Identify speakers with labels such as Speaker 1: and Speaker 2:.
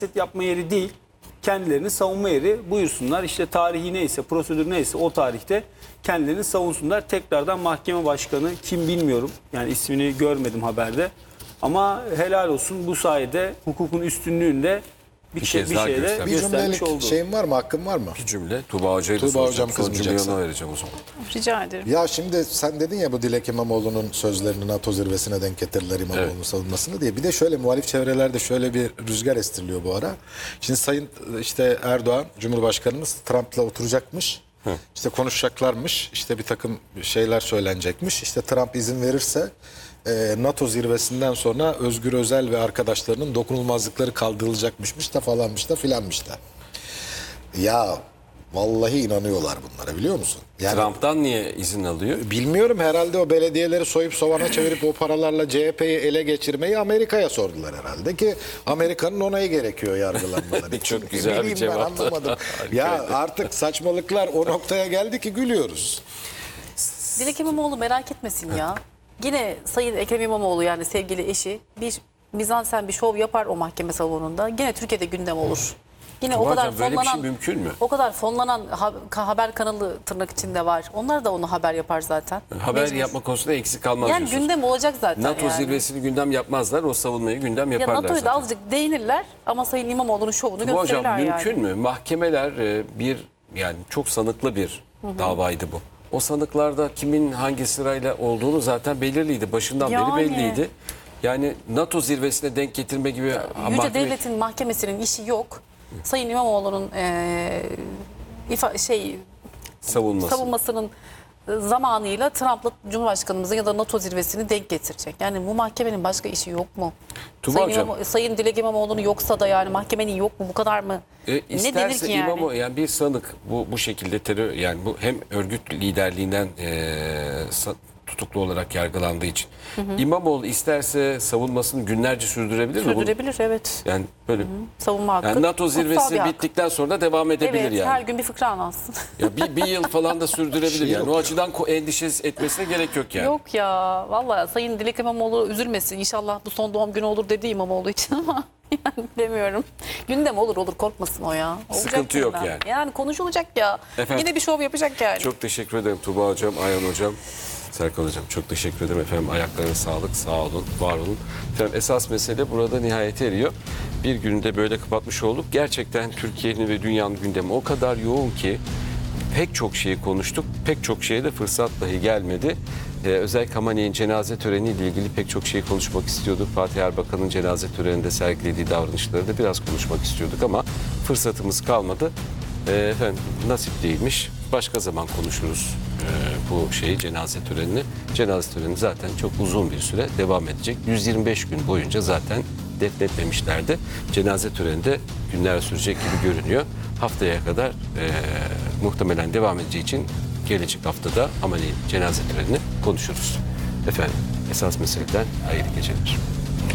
Speaker 1: yapma yeri değil. Kendilerini savunma yeri. Buyursunlar işte tarihi neyse, prosedür neyse o tarihte kendilerini savunsunlar. Tekrardan mahkeme başkanı kim bilmiyorum. Yani ismini görmedim haberde. Ama helal olsun bu sayede hukukun üstünlüğünde bir şeyle
Speaker 2: göstermiş.
Speaker 3: Bir
Speaker 1: göstermiş
Speaker 3: cümlelik
Speaker 1: oldu.
Speaker 3: şeyin var mı? Hakkın var mı?
Speaker 2: Bir cümle. Tuğba Hoca'yı da
Speaker 3: Tuğba
Speaker 2: soracağım.
Speaker 3: hocam
Speaker 2: Son cümleyi
Speaker 3: kızmayacaksa.
Speaker 2: ona vereceğim o zaman.
Speaker 4: Rica ederim.
Speaker 3: Ya şimdi sen dedin ya bu Dilek İmamoğlu'nun sözlerini NATO zirvesine denk getirdiler İmamoğlu'nun
Speaker 2: Evet.
Speaker 3: savunmasını diye. Bir de şöyle muhalif çevrelerde şöyle bir rüzgar estiriliyor bu ara. Şimdi Sayın işte Erdoğan Cumhurbaşkanımız Trump'la oturacakmış. İşte konuşacaklarmış. İşte bir takım şeyler söylenecekmiş. İşte Trump izin verirse NATO zirvesinden sonra Özgür Özel ve arkadaşlarının dokunulmazlıkları kaldırılacakmışmış da falanmış da filanmış da. Ya vallahi inanıyorlar bunlara biliyor musun? Yani
Speaker 2: Trump'tan niye izin alıyor?
Speaker 3: bilmiyorum herhalde o belediyeleri soyup sovana çevirip o paralarla CHP'yi ele geçirmeyi Amerika'ya sordular herhalde ki Amerika'nın onayı gerekiyor yargılanmaları için.
Speaker 2: Çok güzel bir
Speaker 3: Bileyim ben
Speaker 2: cevaptı.
Speaker 3: anlamadım. Ya artık saçmalıklar o noktaya geldi ki gülüyoruz.
Speaker 4: Dilek İmamoğlu merak etmesin ya. Yine Sayın Ekrem İmamoğlu yani sevgili eşi bir mizansen bir şov yapar o mahkeme salonunda. Yine Türkiye'de gündem olur. Yine o kadar
Speaker 2: Hocam, böyle bir şey
Speaker 4: fonlanan
Speaker 2: mümkün mü?
Speaker 4: O kadar fonlanan haber kanalı tırnak içinde var. Onlar da onu haber yapar zaten.
Speaker 2: Haber
Speaker 4: Mecbur.
Speaker 2: yapma konusunda eksik kalmaz
Speaker 4: Yani
Speaker 2: diyorsunuz.
Speaker 4: gündem olacak zaten
Speaker 2: NATO
Speaker 4: yani.
Speaker 2: zirvesini gündem yapmazlar. O savunmayı gündem
Speaker 4: Ya
Speaker 2: yaparlar
Speaker 4: NATO'ya da
Speaker 2: zaten.
Speaker 4: azıcık değinirler ama Sayın İmamoğlu'nun şovunu
Speaker 2: Bu
Speaker 4: gösterirler
Speaker 2: hocam
Speaker 4: yani.
Speaker 2: mümkün mü? Mahkemeler yani çok sanıklı bir davaydı bu. O sanıklarda kimin hangi sırayla olduğunu zaten belirliydi. Başından
Speaker 4: Yani.
Speaker 2: beri belliydi. Yani NATO zirvesine denk getirme gibi
Speaker 4: Yüce Devlet'in mahkemesinin işi yok. Sayın İmamoğlu'nun savunmasının zamanıyla Trump'la Cumhurbaşkanımızın ya da NATO zirvesini denk getirecek. Yani bu mahkemenin başka işi yok mu?
Speaker 2: Tuğba hocam.
Speaker 4: Sayın Dilek İmamoğlu'nu yoksa da yani mahkemenin yok mu? Bu kadar mı? Ne denir
Speaker 2: İsterse
Speaker 4: ki yani?
Speaker 2: İmamoğlu yani bir sanık bu şekilde terör yani bu hem örgüt liderliğinden tutuklu olarak yargılandığı için İmamoğlu isterse savunmasını günlerce sürdürebilir mi?
Speaker 4: Sürdürebilir evet.
Speaker 2: Yani böyle
Speaker 4: Savunma hakkı.
Speaker 2: yani NATO
Speaker 4: kutsal
Speaker 2: zirvesi
Speaker 4: bir hak.
Speaker 2: bittikten sonra da devam edebilir
Speaker 4: Evet
Speaker 2: yani.
Speaker 4: her gün bir fıkra anlatsın.
Speaker 2: Ya bir yıl falan da sürdürebilir yani. O açıdan endişe etmesine gerek yok yani.
Speaker 4: Yok ya vallahi Sayın Dilek İmamoğlu üzülmesin. İnşallah bu son doğum günü olur dedi İmamoğlu için ama yani bilemiyorum. Gündem olur korkmasın o ya. Olacak
Speaker 2: Sıkıntı yok
Speaker 4: gündem.
Speaker 2: yani.
Speaker 4: Yani konuşulacak ya.
Speaker 2: Efendim?
Speaker 4: Yine bir şov yapacak yani.
Speaker 2: Çok teşekkür ederim Tuğba Hocam, Ayhan Hocam, Serkan Hocam. Çok teşekkür ederim efendim. Ayaklarına sağlık, sağ olun, var olun. Efendim esas mesele burada nihayete eriyor. Bir günde böyle kapatmış olduk. Gerçekten Türkiye'nin ve dünyanın gündemi o kadar yoğun ki pek çok şeyi konuştuk. Pek çok şeye de fırsat dahi gelmedi. Özellikle Hamani'nin cenaze töreniyle ilgili pek çok şeyi konuşmak istiyorduk. Fatih Erbakan'ın cenaze töreninde sergilediği davranışları da biraz konuşmak istiyorduk ama fırsatımız kalmadı. Efendim nasip değilmiş. Başka zaman konuşuruz bu cenaze törenini. Cenaze töreni zaten çok uzun bir süre devam edecek. 125 gün boyunca zaten defnetmemişlerdi. Cenaze töreni de günler sürecek gibi görünüyor. Haftaya kadar muhtemelen devam edeceği için gelecek haftada Hamani cenaze törenini konuşuruz. Efendim esas meseleden hayırlı geceler.